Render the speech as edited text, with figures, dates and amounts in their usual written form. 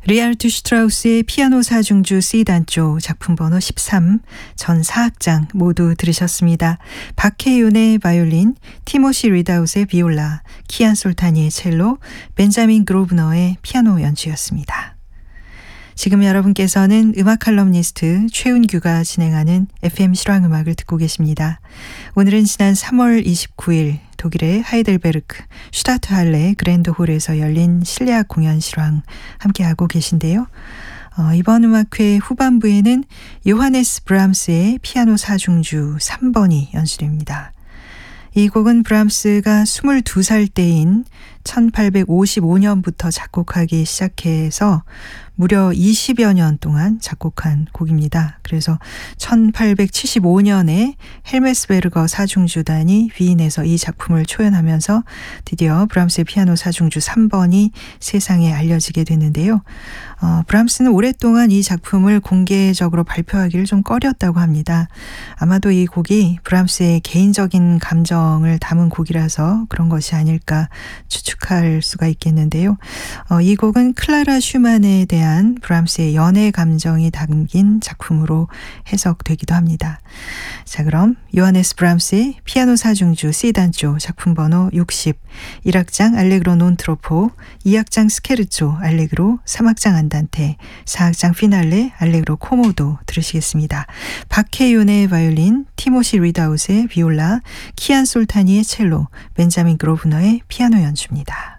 리알트 슈트라우스의 피아노 사중주 C단조 작품 번호 13, 전 4악장 모두 들으셨습니다. 박혜윤의 바이올린, 티모시 리다웃의 비올라, 키안 솔타니의 첼로, 벤자민 그로브너의 피아노 연주였습니다. 지금 여러분께서는 음악 칼럼니스트 최은규가 진행하는 FM 실황음악을 듣고 계십니다. 오늘은 지난 3월 29일 독일의 하이델베르크 슈타트할레 그랜드홀에서 열린 실내악 공연 실황 함께하고 계신데요. 이번 음악회 후반부에는 요하네스 브람스의 피아노 사중주 3번이 연주됩니다. 이 곡은 브람스가 22살 때인 1855년부터 작곡하기 시작해서 무려 20여 년 동안 작곡한 곡입니다. 그래서 1875년에 헬메스베르거 사중주단이 위인에서 이 작품을 초연하면서 드디어 브람스의 피아노 사중주 3번이 세상에 알려지게 됐는데요. 브람스는 오랫동안 이 작품을 공개적으로 발표하기를 좀 꺼렸다고 합니다. 아마도 이 곡이 브람스의 개인적인 감정을 담은 곡이라서 그런 것이 아닐까 추측할 수가 있겠는데요. 이 곡은 클라라 슈만에 대한 브람스의 연애 감정이 담긴 작품으로 해석되기도 합니다. 자, 그럼 요하네스 브람스의 피아노 사중주 C단조 작품 번호 60, 1악장 알레그로 논 트로포, 2악장 스케르초 알레그로, 3악장 안단테, 4악장 피날레 알레그로 코모도 들으시겠습니다. 박혜윤의 바이올린, 티모시 리다웃의 비올라, 키안 솔타니의 첼로, 벤자민 그로브너의 피아노 연주입니다.